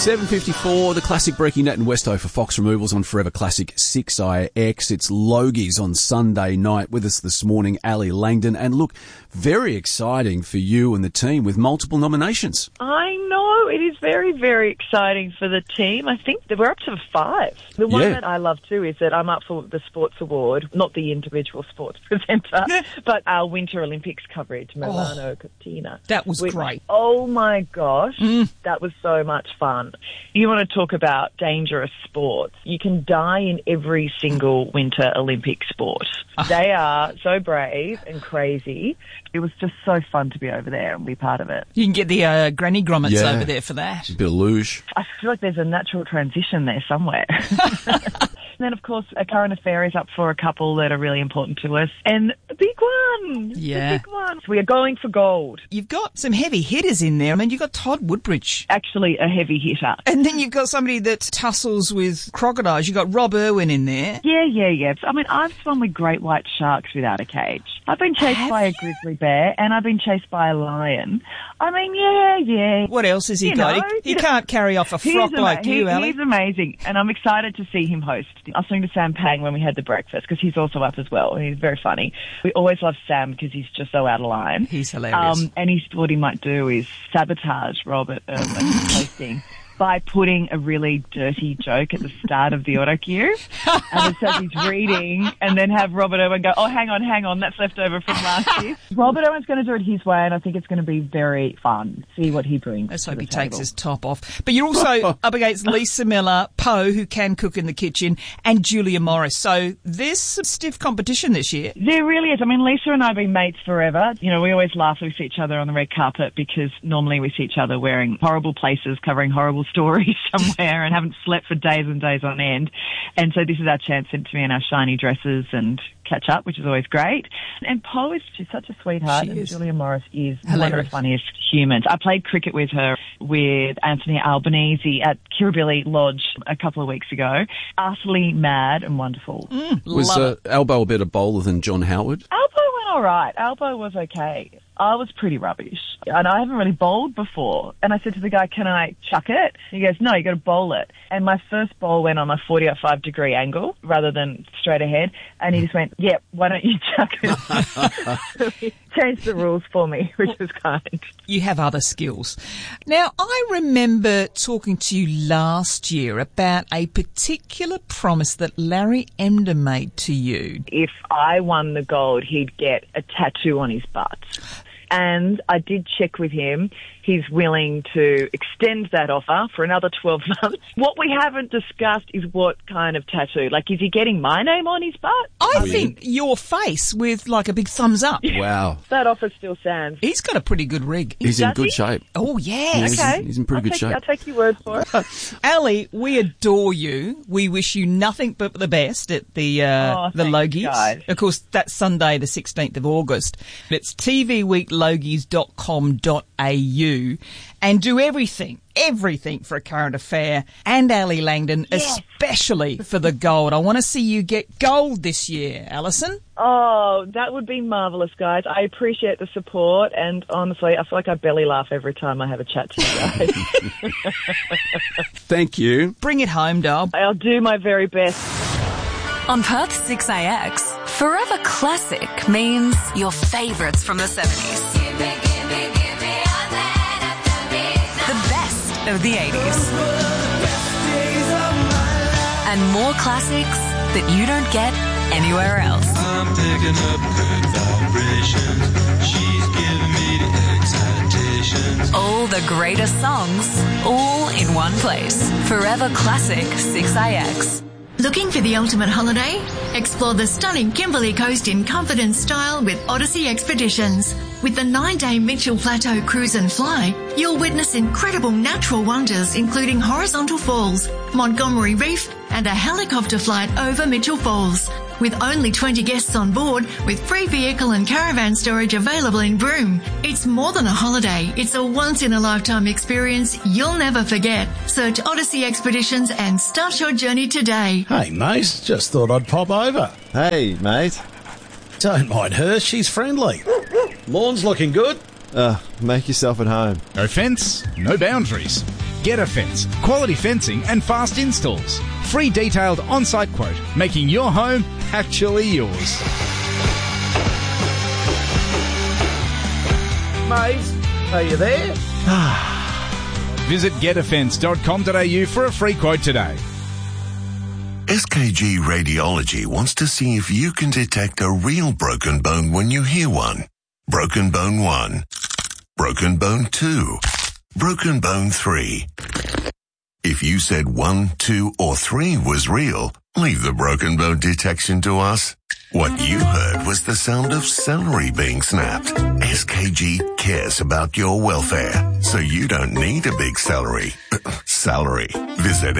7:54, the classic Breaking Nat and Westo for Fox Removals on Forever Classic 6IX. It's Logies on Sunday night. With us this morning, Ali Langdon. And look, very exciting for you and the team with multiple nominations. I know. It is very, very exciting for the team. I think that we're up to 5. The one that I love too is that I'm up for the Sports Award, not the individual sports presenter, but our Winter Olympics coverage, Milano Cortina. That was great. Oh my gosh, that was so much fun. You want to talk about dangerous sports. You can die in every single Winter Olympic sport. They are so brave and crazy. It was just so fun to be over there and be part of it. You can get the granny grommets over there for that. A bit of luge. I feel like there's a natural transition there somewhere. And then, of course, a current affair is up for a couple that are really important to us. And the big one. Yeah. The big one. So we are going for gold. You've got some heavy hitters in there. I mean, you've got Todd Woodbridge. Actually, a heavy hitter. And then you've got somebody that tussles with crocodiles. You've got Rob Irwin in there. Yeah. I mean, I've swum with great white sharks without a cage. I've been chased by a grizzly bear and I've been chased by a lion. I mean, yeah. What else has he got? He can't carry off a frock like you, Ali. He's amazing, and I'm excited to see him host. I was talking to Sam Pang when we had the breakfast, because he's also up as well, and he's very funny. We always love Sam because he's just so out of line. He's hilarious. And what he might do is sabotage Robert Irwin hosting by putting a really dirty joke at the start of the auto cue. And it says he's reading, and then have Robert Irwin go, oh, hang on, that's left over from last year. Robert Irwin's going to do it his way, and I think it's going to be very fun. See what he brings. Let's hope he takes his top off. But you're also up against Lisa Miller, Poe, who can cook in the kitchen, and Julia Morris. So there's some stiff competition this year. There really is. I mean, Lisa and I have been mates forever. You know, we always laugh when we see each other on the red carpet because normally we see each other wearing horrible places, covering horrible stories somewhere and haven't slept for days and days on end. And so this is our chance to be in our shiny dresses and catch up, which is always great. And Poe is just such a sweetheart, and Julia Morris is one of the funniest humans. I played cricket with her with Anthony Albanese at Kirribilli Lodge a couple of weeks ago. Utterly mad and wonderful. Was Albo a better bowler than John Howard? Albo went all right. Albo was okay. I was pretty rubbish, and I haven't really bowled before. And I said to the guy, can I chuck it? He goes, no, you got to bowl it. And my first bowl went on a 45-degree angle rather than straight ahead. And he just went, yeah, why don't you chuck it? So he changed the rules for me, which was kind. You have other skills. Now, I remember talking to you last year about a particular promise that Larry Emdur made to you. If I won the gold, he'd get a tattoo on his butt. And I did check with him. He's willing to extend that offer for another 12 months. What we haven't discussed is what kind of tattoo. Like, is he getting my name on his butt? I think your face with, like, a big thumbs up. Wow. That offer still stands. He's got a pretty good rig. He's in good shape. Oh, yes. Okay. He's in pretty good shape. I'll take your word for it. Ali, we adore you. We wish you nothing but the best at the Logies. Guys. Of course, that's Sunday, the 16th of August. It's tvweeklogies.com.au. And do everything for a current affair and Ali Langdon, especially for the gold. I want to see you get gold this year, Alison. Oh, that would be marvellous, guys. I appreciate the support, and honestly, I feel like I belly laugh every time I have a chat to you guys. Thank you. Bring it home, Dal. I'll do my very best. On Perth 6AX, Forever Classic means your favourites from the 70s. Of the 80s. And more classics that you don't get anywhere else. I'm picking up good vibrations. She's giving me the excitation. All the greatest songs, all in one place. Forever Classic 6IX. Looking for the ultimate holiday? Explore the stunning Kimberley Coast in comfort and style with Odyssey Expeditions. With the 9-day Mitchell Plateau Cruise and Fly, you'll witness incredible natural wonders including horizontal falls, Montgomery Reef, and a helicopter flight over Mitchell Falls. With only 20 guests on board, with free vehicle and caravan storage available in Broome. It's more than a holiday. It's a once-in-a-lifetime experience you'll never forget. Search Odyssey Expeditions and start your journey today. Hey, mate. Just thought I'd pop over. Hey, mate. Don't mind her. She's friendly. Lawn's looking good. Make yourself at home. No fence, no boundaries. Get a Fence. Quality fencing and fast installs. Free detailed on-site quote, making your home actually yours. Mate, are you there? Visit getafence.com.au for a free quote today. SKG Radiology wants to see if you can detect a real broken bone when you hear one. Broken bone 1. Broken bone 2. Broken bone 3. If you said 1, 2 or 3 was real, leave the broken bone detection to us. What you heard was the sound of celery being snapped. SKG cares about your welfare, so you don't need a big salary. Visit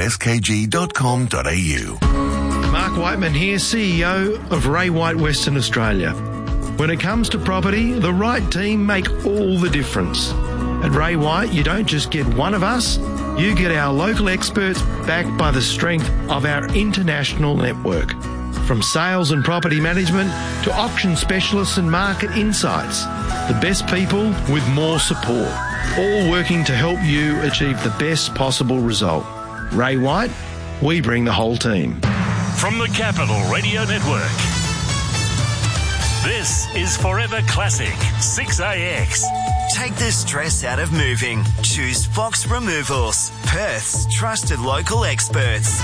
skg.com.au. Mark Whiteman here, CEO of Ray White Western Australia. When it comes to property, the right team make all the difference. At Ray White, you don't just get one of us, you get our local experts backed by the strength of our international network. From sales and property management to auction specialists and market insights, the best people with more support, all working to help you achieve the best possible result. Ray White, we bring the whole team. From the Capital Radio Network, this is Forever Classic 6AX. Take the stress out of moving. Choose Fox Removals, Perth's trusted local experts.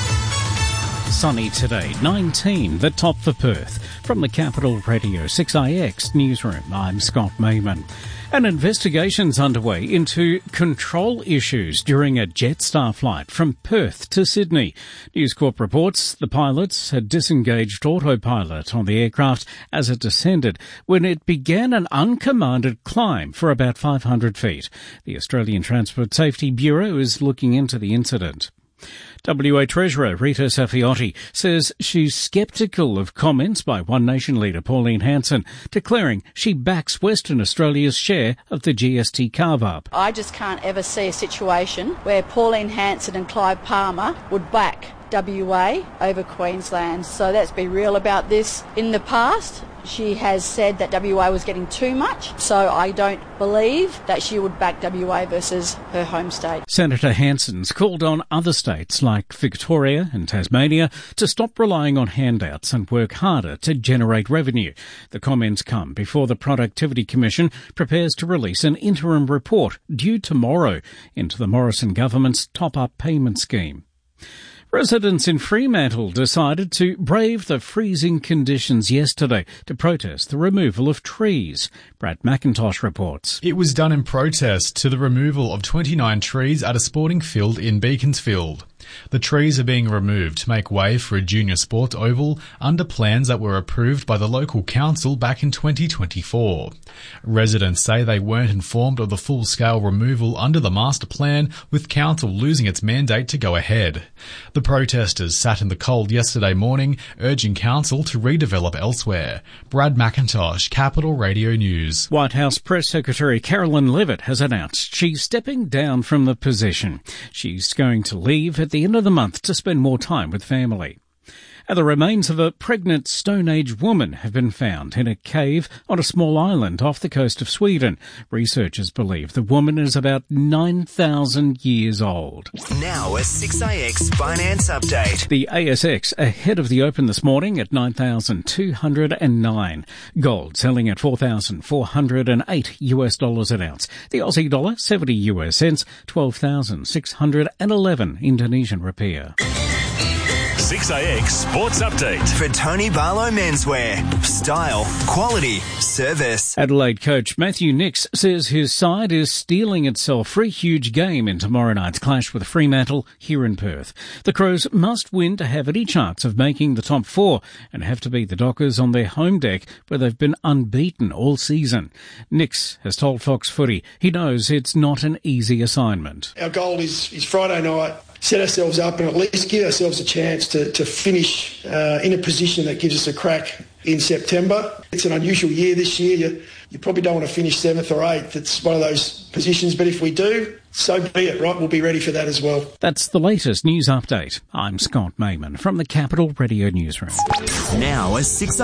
Sunny today, 19, the top for Perth. From the Capital Radio 6IX newsroom, I'm Scott Mayman. An investigation's underway into control issues during a Jetstar flight from Perth to Sydney. News Corp reports the pilots had disengaged autopilot on the aircraft as it descended when it began an uncommanded climb for about 500 feet. The Australian Transport Safety Bureau is looking into the incident. WA Treasurer Rita Safiotti says she's sceptical of comments by One Nation leader Pauline Hanson, declaring she backs Western Australia's share of the GST carve-up. I just can't ever see a situation where Pauline Hanson and Clive Palmer would back WA over Queensland. So let's be real about this. In the past, she has said that WA was getting too much, so I don't believe that she would back WA versus her home state. Senator Hanson's called on other states like Victoria and Tasmania to stop relying on handouts and work harder to generate revenue. The comments come before the Productivity Commission prepares to release an interim report due tomorrow into the Morrison government's top-up payment scheme. Residents in Fremantle decided to brave the freezing conditions yesterday to protest the removal of trees. Brad McIntosh reports. It was done in protest to the removal of 29 trees at a sporting field in Beaconsfield. The trees are being removed to make way for a junior sports oval under plans that were approved by the local council back in 2024. Residents say they weren't informed of the full-scale removal under the master plan, with council losing its mandate to go ahead. The protesters sat in the cold yesterday morning, urging council to redevelop elsewhere. Brad McIntosh, Capital Radio News. White House Press Secretary Carolyn Levitt has announced she's stepping down from the position. She's going to leave at the end of the month to spend more time with family. And the remains of a pregnant Stone Age woman have been found in a cave on a small island off the coast of Sweden. Researchers believe the woman is about 9,000 years old. Now a 6AX finance update. The ASX ahead of the open this morning at 9,209. Gold selling at $4,408 an ounce. The Aussie dollar 70 US cents, 12,611 Indonesian rupiah. 6AX Sports Update. For Tony Barlow Menswear. Style, quality, service. Adelaide coach Matthew Nicks says his side is steeling itself for a huge game in tomorrow night's clash with Fremantle here in Perth. The Crows must win to have any chance of making the top four and have to beat the Dockers on their home deck where they've been unbeaten all season. Nicks has told Fox Footy he knows it's not an easy assignment. Our goal is Friday night. Set ourselves up and at least give ourselves a chance to finish in a position that gives us a crack in September. It's an unusual year this year. You probably don't want to finish 7th or 8th. It's one of those positions, but if we do, so be it, right? We'll be ready for that as well. That's the latest news update. I'm Scott Mayman from the Capital Radio Newsroom. Now a 6